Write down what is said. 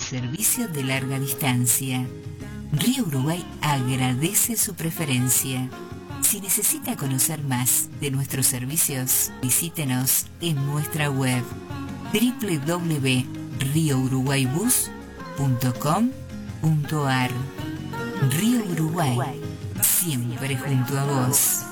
servicio de larga distancia. Río Uruguay agradece su preferencia. Si necesita conocer más de nuestros servicios, visítenos en nuestra web www.riouruguaybus.com.ar. Río Uruguay, siempre junto a vos.